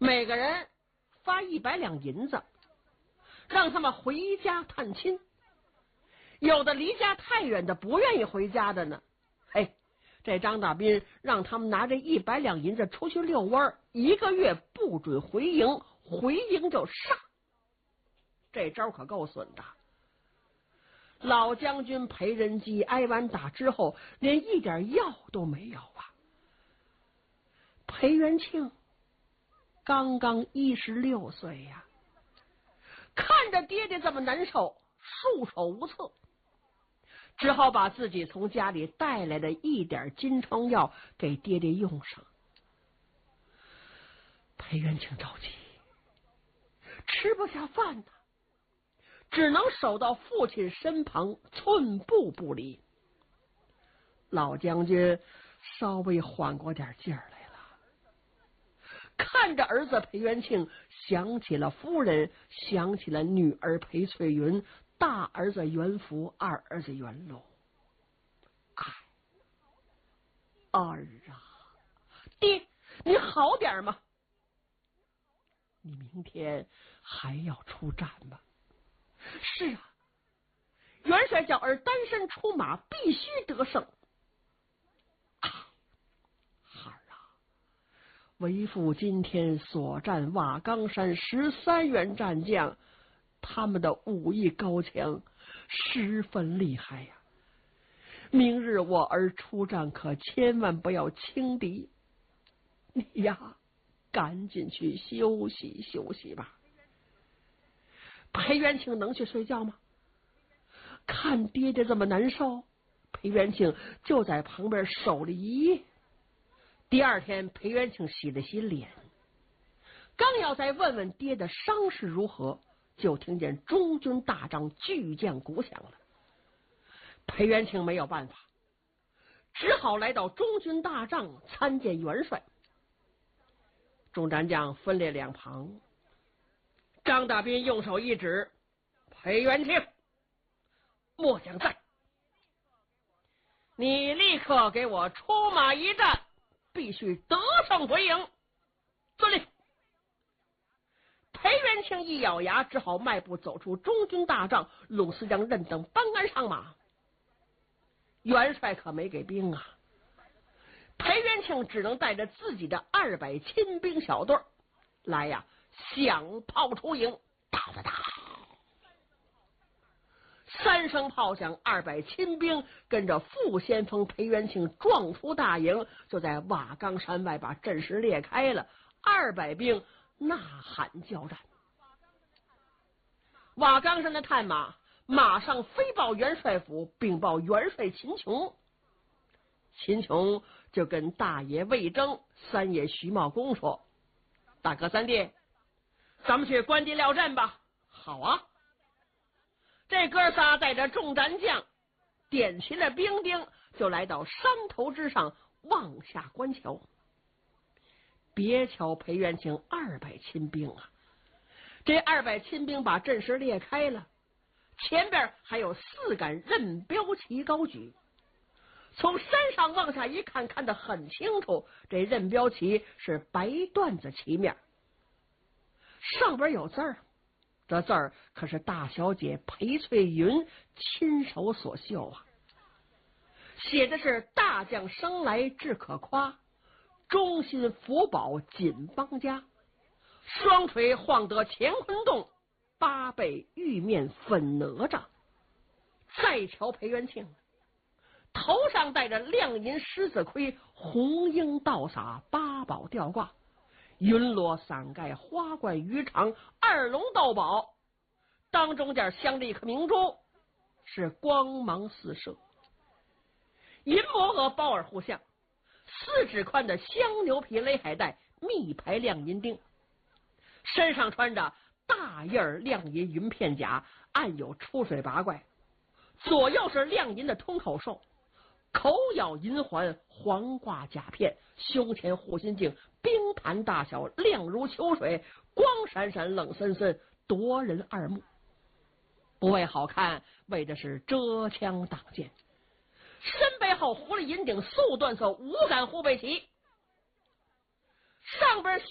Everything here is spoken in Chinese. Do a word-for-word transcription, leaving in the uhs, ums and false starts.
每个人发一百两银子，让他们回家探亲。有的离家太远的不愿意回家的呢，嘿，这张大斌让他们拿着一百两银子出去遛弯，一个月不准回营，回营就杀。这招可够损的。老将军裴仁基挨完打之后，连一点药都没有啊。裴元庆刚刚一十六岁呀，看着爹爹这么难受，束手无策，只好把自己从家里带来的一点金疮药给爹爹用上。裴元庆着急，吃不下饭呢，只能守到父亲身旁，寸步不离。老将军稍微缓过点劲儿来了，看着儿子裴元庆，想起了夫人，想起了女儿裴翠云，大儿子袁福，二儿子袁禄。哎，儿啊，爹，你好点吗？你明天还要出战吗？是啊，元帅叫儿单身出马，必须得胜。啊，孩儿啊，为父今天所战瓦岗山十三员战将，他们的武艺高强，十分厉害呀。明日我儿出战，可千万不要轻敌。你呀，赶紧去休息休息吧。裴元庆能去睡觉吗？看爹爹这么难受，裴元庆就在旁边守了一夜。第二天，裴元庆洗了洗脸，刚要再问问爹的伤势如何，就听见中军大帐巨将鼓响了。裴元庆没有办法，只好来到中军大帐参见元帅。众战将分列两旁，张大斌用手一指，裴元庆，末将在，你立刻给我出马一战，必须得胜回营。遵令。裴元庆一咬牙，只好迈步走出中军大帐，拢司将任等搬鞍上马。元帅可没给兵啊，裴元庆只能带着自己的二百亲兵小队来呀，响炮出营，哒哒哒，三声炮响，二百亲兵跟着副先锋裴元庆撞出大营，就在瓦岗山外把阵势裂开了。二百兵呐喊交战，瓦岗山的探马马上飞报元帅府，禀报元帅秦琼。秦琼就跟大爷魏征、三爷徐茂公说：“大哥三弟，咱们去关敌料阵吧。”好啊！这哥仨带着众战将，点齐了兵丁，就来到山头之上望下观瞧。别瞧裴元庆二百亲兵啊，这二百亲兵把阵势裂开了，前边还有四杆任标旗高举。从山上往下一看，看得很清楚，这任标旗是白缎子旗面，上边有字儿，这字儿可是大小姐裴翠云亲手所绣啊，写的是大将生来志可夸，忠心福保锦邦家，双锤晃得乾坤动，八倍玉面粉哪吒。再瞧裴元庆，头上戴着亮银狮子盔，红缨倒洒，八宝吊挂，云罗伞盖，花冠鱼肠，二龙斗宝，当中间镶着一颗明珠，是光芒四射。银摩额包耳护项，四指宽的香牛皮勒海带，密排亮银钉，身上穿着大印亮银云片甲，暗有出水八怪，左右是亮银的通口兽，口咬银环，黄挂甲片，胸前护心镜，冰盘大小，亮如秋水，光闪闪，冷森森，夺人二目。不为好看，为的是遮枪挡箭。身背后糊了银顶，速断色五杆护背旗，上边